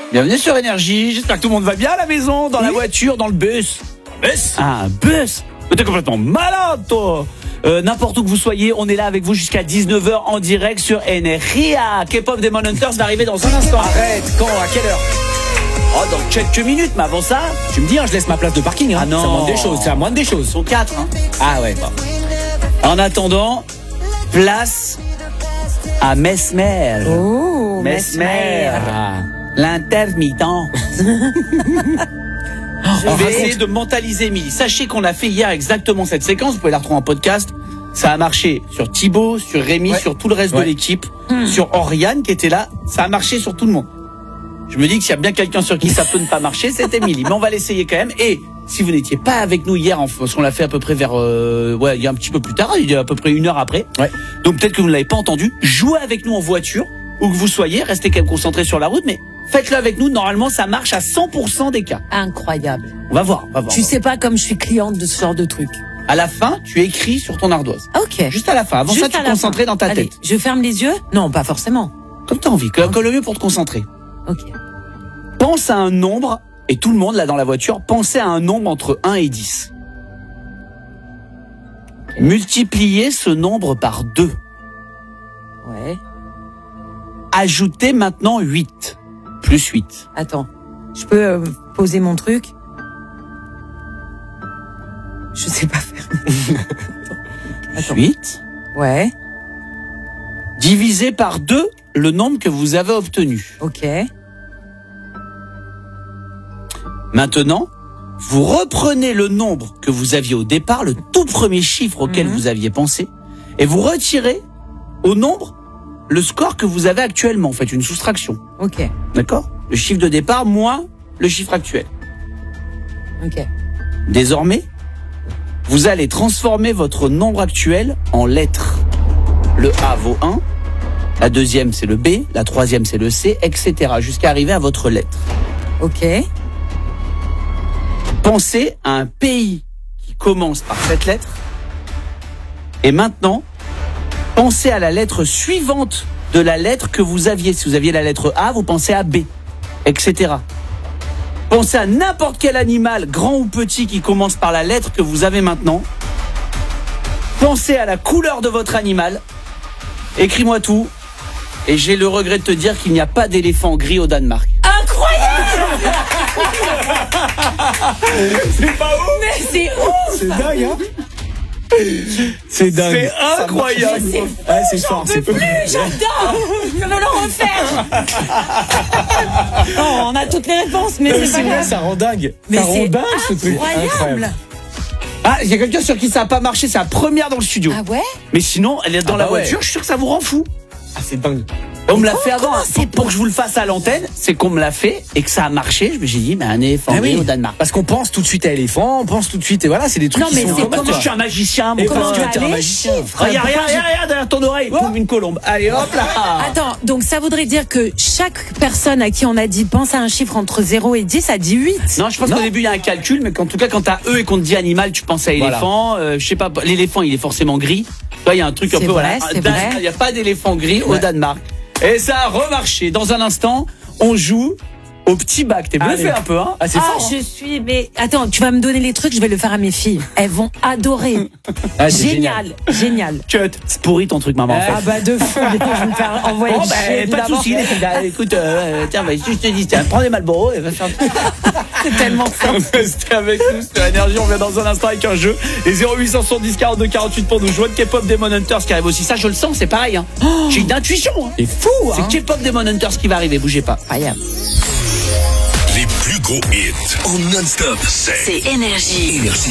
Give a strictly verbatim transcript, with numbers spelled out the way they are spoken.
Bienvenue sur Énergie. J'espère que tout le monde va bien à la maison, dans oui. la voiture, dans le bus. Bus Ah, un bus Mais t'es complètement malade, toi. Euh, n'importe où que vous soyez, on est là avec vous jusqu'à dix-neuf heures en direct sur Energia. K-pop Demon Hunters va arriver dans un instant. Arrête, quand, à quelle heure? Oh, dans quelques minutes, mais avant ça... Tu me dis, hein, je laisse ma place de parking. Hein. Ah non, ça manque des choses, c'est à moins des choses. Ils sont quatre, hein. Ah ouais. Bon. En attendant, place à Mesmer. Oh, Mesmer. Mesmer. Ah. L'intermittent. Je vais essayer de mentaliser Émilie. Sachez qu'on a fait hier exactement cette séquence. Vous pouvez la retrouver en podcast. Ça a marché sur Thibaut, sur Rémi, ouais. sur tout le reste ouais. de l'équipe, mmh. sur Oriane qui était là. Ça a marché sur tout le monde. Je me dis que s'il y a bien quelqu'un sur qui ça peut ne pas marcher, c'est Émilie. Mais on va l'essayer quand même. Et si vous n'étiez pas avec nous hier, parce qu'on l'a fait à peu près vers, euh, ouais, il y a un petit peu plus tard, il y a à peu près une heure après. Ouais. Donc peut-être que vous ne l'avez pas entendu. Jouez avec nous en voiture, où que vous soyez, restez quand même concentrés sur la route, mais faites-le avec nous. Normalement, ça marche à cent pour cent des cas. Incroyable. On va voir, on va voir. Tu sais pas comme je suis cliente de ce genre de truc. À la fin, tu écris sur ton ardoise. Ok. Juste à la fin. Avant Juste ça, tu te concentrais dans ta Allez, tête. Je ferme les yeux? Non, pas forcément. Comme t'as envie, que, que le mieux pour te concentrer. Ok. Pense à un nombre, et tout le monde là dans la voiture, pensez à un nombre entre un et dix. Okay. Multipliez ce nombre par deux. Ouais. Ajoutez maintenant huit. Plus huit. Attends, je peux euh, poser mon truc? Je sais pas faire. Attends. huit. Ouais. Divisé par deux le nombre que vous avez obtenu. Ok. Maintenant, vous reprenez le nombre que vous aviez au départ, le tout premier chiffre auquel mmh. vous aviez pensé, et vous retirez au nombre le score que vous avez actuellement. Faites une soustraction. Ok. D'accord? Le chiffre de départ moins le chiffre actuel. Ok. Désormais, vous allez transformer votre nombre actuel en lettres. Le A vaut un, la deuxième c'est le B, la troisième c'est le C, et cetera, jusqu'à arriver à votre lettre. Ok. Pensez à un pays qui commence par cette lettre. Et maintenant, pensez à la lettre suivante de la lettre que vous aviez. Si vous aviez la lettre A, vous pensez à B, et cetera. Pensez à n'importe quel animal, grand ou petit, qui commence par la lettre que vous avez maintenant. Pensez à la couleur de votre animal. Écris-moi tout. Et j'ai le regret de te dire qu'il n'y a pas d'éléphant gris au Danemark. Incroyable! C'est pas ouf! Mais c'est ouf! C'est dingue, hein? C'est dingue. C'est incroyable. C'est ouais, c'est fort, c'est plus, j'adore. Je veux le refaire. Non, on a toutes les réponses, mais c'est, c'est pas grave. Ça rend dingue. Mais ça rend dingue ce truc. Incroyable. Ah, il y a quelqu'un sur qui ça n'a pas marché, c'est la première dans le studio. Ah ouais? Mais sinon, elle est dans ah la bah voiture, ouais. je suis sûr que ça vous rend fou. Ah, c'est dingue. On me l'a fait avant, comment hein, c'est pour que je vous le fasse à l'antenne, c'est qu'on me l'a fait et que ça a marché. Je me suis dit, mais un éléphant ah oui. au Danemark. Parce qu'on pense tout de suite à éléphant, on pense tout de suite, et voilà, c'est des trucs non, qui mais sont c'est comme comment je suis un magicien, mon et comment tu tu es un as les magicien. chiffres? Regarde, regarde, regarde, regarde derrière ton oreille, oh. Une colombe. Allez, hop là. Attends, donc ça voudrait dire que chaque personne à qui on a dit pense à un chiffre entre zéro et dix a dit huit. Non, je pense non. qu'au début il y a un calcul, mais qu'en tout cas quand t'as E et qu'on te dit animal, tu penses à éléphant. Voilà. Euh, je sais pas, l'éléphant il est forcément gris. Toi, il y a un truc un c'est peu vrai, voilà. C'est vrai. Il n'y a pas d'éléphant gris ouais. au Danemark. Et ça a remarché. Dans un instant, on joue au petit bac. T'es bluffé un peu, hein? Ah, c'est ah fort. je suis. Mais attends, tu vas me donner les trucs, je vais le faire à mes filles. Elles vont adorer. Ah, génial, génial. Cut. C'est pourri ton truc, maman. En fait. Ah bah de fou. Je vais me faire envoyer. Oh, bah, pas de soucis. Écoute, euh, tiens, bah, si je te dis, tiens, prends des Marlboro et va faire. C'est tellement simple. Restez avec nous sur Énergie. On vient dans un instant avec un jeu. Et zéro huit cent soixante-dix quarante-deux quarante-huit pour nous jouer de K-pop Demon Hunters qui arrive aussi. Ça, je le sens, c'est pareil. Hein. Oh, j'ai une intuition. Hein. C'est fou. C'est hein. K-pop Demon Hunters qui va arriver. Bougez pas. Incroyable. Les plus gros hits en non-stop, c'est C'est Énergie. Énergie.